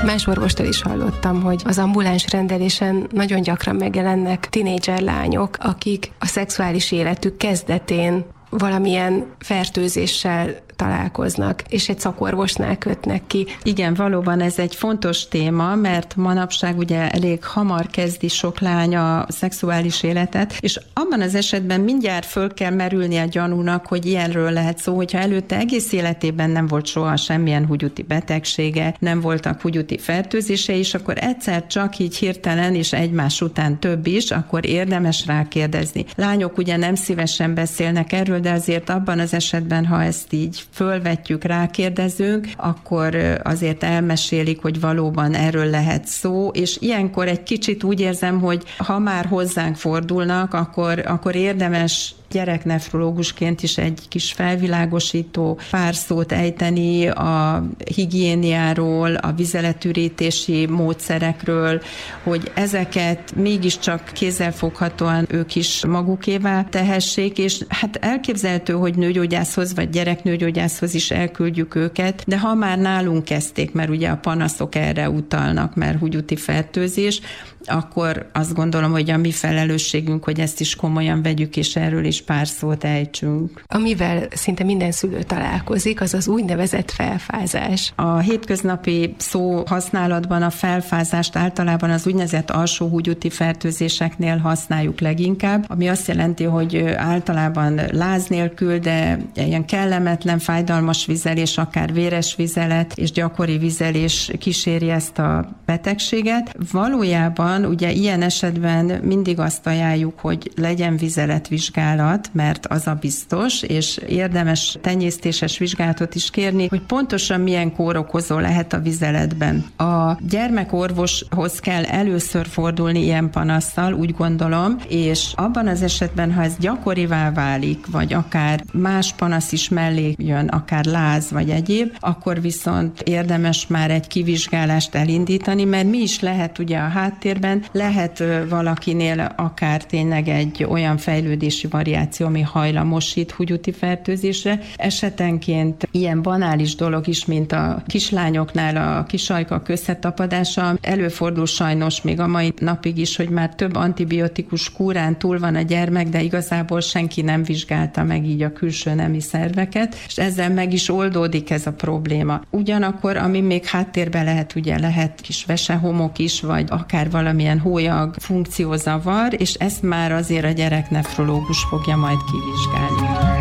Más orvostól is hallottam, hogy az ambuláns rendelésen nagyon gyakran megjelennek tinédzser lányok, akik a szexuális életük kezdetén valamilyen fertőzéssel találkoznak, és egy szakorvosnál kötnek ki. Igen, valóban ez egy fontos téma, mert manapság ugye elég hamar kezdi sok lány a szexuális életet, és abban az esetben mindjárt föl kell merülni a gyanúnak, hogy ilyenről lehet szó, hogyha előtte egész életében nem volt soha semmilyen húgyúti betegsége, nem voltak húgyúti fertőzése, és akkor egyszer csak így hirtelen, és egymás után több is, akkor érdemes rákérdezni. Lányok ugye nem szívesen beszélnek erről, de azért abban az esetben, ha ezt így fölvetjük, rákérdezünk, akkor azért elmesélik, hogy valóban erről lehet szó, és ilyenkor egy kicsit úgy érzem, hogy ha már hozzánk fordulnak, akkor érdemes gyereknefrológusként is egy kis felvilágosító pár szót ejteni a higiéniáról, a vizeletürítési módszerekről, hogy ezeket mégiscsak kézzelfoghatóan ők is magukévá tehessék, és hát elképzelhető, hogy nőgyógyászhoz vagy gyereknőgyógyászhoz is elküldjük őket, de ha már nálunk kezdték, mert ugye a panaszok erre utalnak, mert húgyúti fertőzés, akkor azt gondolom, hogy a mi felelősségünk, hogy ezt is komolyan vegyük, és erről is pár szót ejtsünk. Amivel szinte minden szülő találkozik, az az úgynevezett felfázás. A hétköznapi szó használatban a felfázást általában az úgynevezett alsó húgyúti fertőzéseknél használjuk leginkább, ami azt jelenti, hogy általában láz nélkül, de ilyen kellemetlen, fájdalmas vizelés, akár véres vizelet és gyakori vizelés kíséri ezt a betegséget. Valójában ugye ilyen esetben mindig azt ajánljuk, hogy legyen vizeletvizsgálat, mert az a biztos, és érdemes tenyésztéses vizsgálatot is kérni, hogy pontosan milyen kórokozó lehet a vizeletben. A gyermekorvoshoz kell először fordulni ilyen panasszal, úgy gondolom, és abban az esetben, ha ez gyakorivá válik, vagy akár más panasz is mellé jön, akár láz vagy egyéb, akkor viszont érdemes már egy kivizsgálást elindítani, mert mi is lehet ugye a háttérben, lehet valakinél akár tényleg egy olyan fejlődési variáció, ami hajlamosít húgyúti fertőzésre. Esetenként ilyen banális dolog is, mint a kislányoknál a kisajkak összetapadása. Előfordul sajnos még a mai napig is, hogy már több antibiotikus kúrán túl van a gyermek, de igazából senki nem vizsgálta meg így a külső nemi szerveket, és ezzel meg is oldódik ez a probléma. Ugyanakkor, ami még háttérben lehet, ugye lehet kis vesehomok is, vagy akár valamilyen hólyag funkciózavar, és ezt már azért a gyereknefrológus fogja majd kivizsgálni.